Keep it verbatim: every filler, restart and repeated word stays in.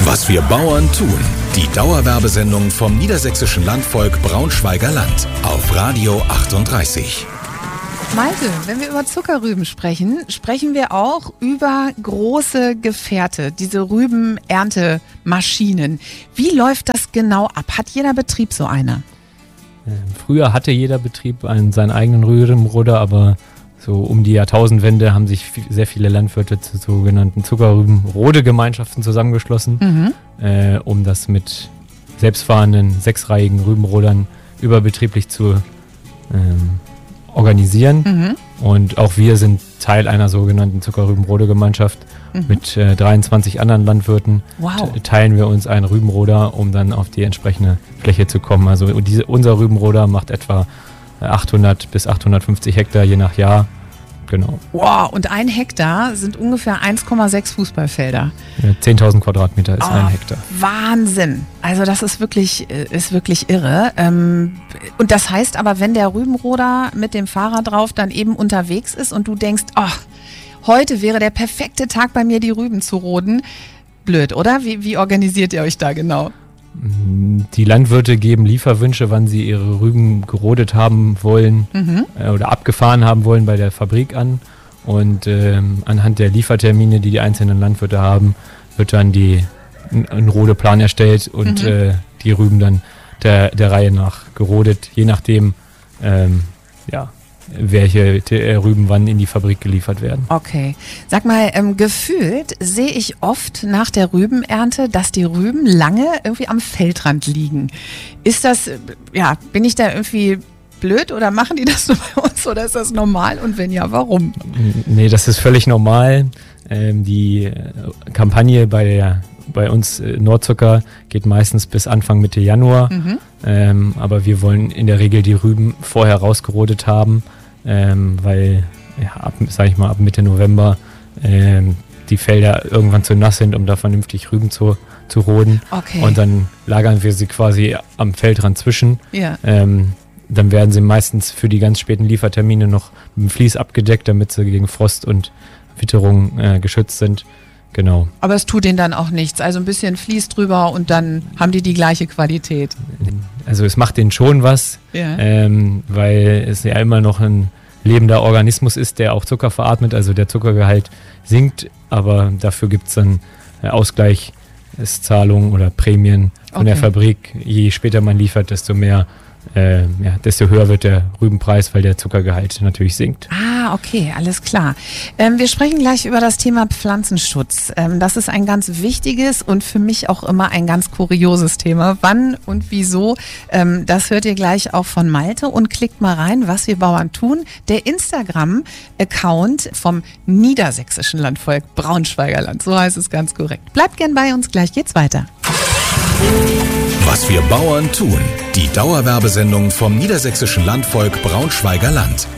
Was wir Bauern tun. Die Dauerwerbesendung vom Niedersächsischen Landvolk Braunschweiger Land auf Radio achtunddreißig. Malte, wenn wir über Zuckerrüben sprechen, sprechen wir auch über große Gefährte, diese Rübenerntemaschinen. Wie läuft das genau ab? Hat jeder Betrieb so eine? Früher hatte jeder Betrieb einen, seinen eigenen Rübenroder, aber so um die Jahrtausendwende haben sich sehr viele Landwirte zu sogenannten Zuckerrübenrodegemeinschaften zusammengeschlossen, mhm. äh, um das mit selbstfahrenden sechsreihigen Rübenrodern überbetrieblich zu ähm, organisieren. Mhm. Und auch wir sind Teil einer sogenannten Zuckerrübenrodegemeinschaft. Mhm. Mit äh, dreiundzwanzig anderen Landwirten wow. t- teilen wir uns einen Rübenroder, um dann auf die entsprechende Fläche zu kommen. Also diese, unser Rübenroder macht etwa achthundert bis achthundertfünfzig Hektar je nach Jahr. Genau. Wow, und ein Hektar sind ungefähr eins Komma sechs Fußballfelder. zehntausend Quadratmeter ist oh, ein Hektar. Wahnsinn. Also das ist wirklich, ist wirklich irre. Und das heißt aber, wenn der Rübenroder mit dem Fahrrad drauf dann eben unterwegs ist und du denkst, oh, heute wäre der perfekte Tag bei mir, die Rüben zu roden. Blöd, oder? Wie, wie organisiert ihr euch da genau? Die Landwirte geben Lieferwünsche, wann sie ihre Rüben gerodet haben wollen mhm. äh, oder abgefahren haben wollen bei der Fabrik an. Und ähm, anhand der Liefertermine, die die einzelnen Landwirte haben, wird dann die, ein, ein Rodeplan erstellt und mhm. äh, die Rüben dann der, der Reihe nach gerodet, je nachdem, ähm, ja, welche Rüben wann in die Fabrik geliefert werden. Okay. Sag mal, ähm, gefühlt sehe ich oft nach der Rübenernte, dass die Rüben lange irgendwie am Feldrand liegen. Ist das, ja, bin ich da irgendwie blöd oder machen die das so bei uns oder ist das normal und wenn ja, warum? Nee, das ist völlig normal. Ähm, die Kampagne bei der bei uns äh, Nordzucker geht meistens bis Anfang Mitte Januar, mhm. ähm, aber wir wollen in der Regel die Rüben vorher rausgerodet haben, ähm, weil ja, ab, sag ich mal, ab Mitte November ähm, die Felder irgendwann zu nass sind, um da vernünftig Rüben zu, zu roden. Okay. Und dann lagern wir sie quasi am Feldrand zwischen. Ja. Ähm, dann werden sie meistens für die ganz späten Liefertermine noch mit dem Vlies abgedeckt, damit sie gegen Frost und Witterung äh, geschützt sind. Genau. Aber es tut denen dann auch nichts. Also ein bisschen Vlies drüber und dann haben die die gleiche Qualität. Also es macht denen schon was, ja. ähm, weil es ja immer noch ein lebender Organismus ist, der auch Zucker veratmet. Also der Zuckergehalt sinkt, aber dafür gibt es dann Ausgleichszahlungen oder Prämien von okay. der Fabrik. Je später man liefert, desto mehr Äh, ja, desto höher wird der Rübenpreis, weil der Zuckergehalt natürlich sinkt. Ah, okay, alles klar. Ähm, wir sprechen gleich über das Thema Pflanzenschutz. Ähm, das ist ein ganz wichtiges und für mich auch immer ein ganz kurioses Thema. Wann und wieso, ähm, das hört ihr gleich auch von Malte und klickt mal rein, was wir Bauern tun. Der Instagram-Account vom Niedersächsischen Landvolk Braunschweiger Land, so heißt es ganz korrekt. Bleibt gern bei uns, gleich geht's weiter. Was wir Bauern tun. Die Dauerwerbesendung vom Niedersächsischen Landvolk Braunschweiger Land